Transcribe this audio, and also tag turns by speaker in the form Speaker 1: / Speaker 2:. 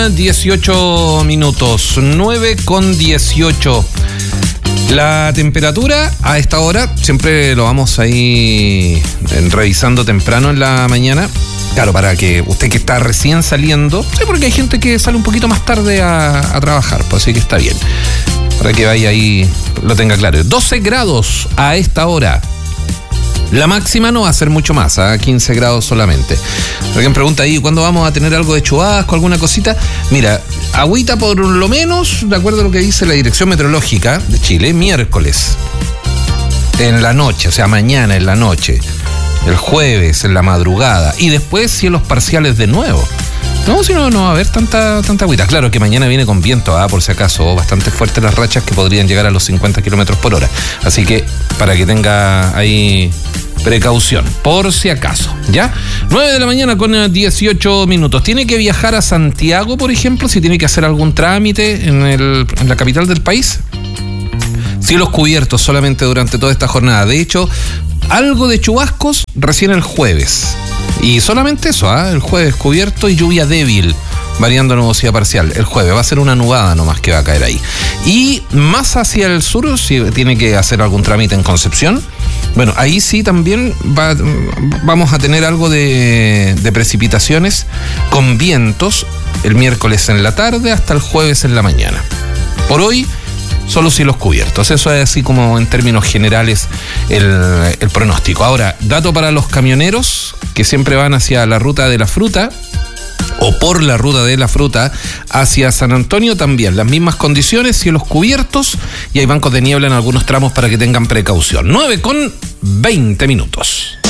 Speaker 1: 18 minutos, 9:18. La temperatura a esta hora, siempre lo vamos ahí revisando temprano en la mañana. Claro, para que usted que está recién saliendo, sí, porque hay gente que sale un poquito más tarde a trabajar, pues así que está bien. Para que vaya ahí, lo tenga claro. 12 grados a esta hora. La máxima no va a ser mucho más, a 15 grados solamente. Alguien pregunta ahí, ¿cuándo vamos a tener algo de chubasco, alguna cosita? Mira, agüita por lo menos, de acuerdo a lo que dice la Dirección Meteorológica de Chile, miércoles, en la noche, o sea, mañana en la noche, el jueves en la madrugada, y después cielos parciales de nuevo. No, si no va a haber tanta agüita. Claro que mañana viene con viento, por si acaso, bastante fuertes las rachas que podrían llegar a los 50 kilómetros por hora. Así que, para que tenga ahí precaución, por si acaso, ¿ya? 9 de la mañana con 18 minutos. ¿Tiene que viajar a Santiago, por ejemplo, si tiene que hacer algún trámite en la capital del país? Cielos cubiertos solamente durante toda esta jornada. De hecho, algo de chubascos recién el jueves. Y solamente eso, el jueves cubierto y lluvia débil, variando nubosidad parcial. El jueves va a ser una nubada nomás que va a caer ahí. Y más hacia el sur, si tiene que hacer algún trámite en Concepción, bueno, ahí sí también vamos a tener algo de precipitaciones con vientos el miércoles en la tarde hasta el jueves en la mañana. Por hoy, solo cielos cubiertos. Eso es así como en términos generales el pronóstico. Ahora, dato para los camioneros que siempre van hacia la ruta de la fruta o por la ruta de la fruta hacia San Antonio también. Las mismas condiciones, cielos cubiertos y hay bancos de niebla en algunos tramos para que tengan precaución. 9:20 minutos.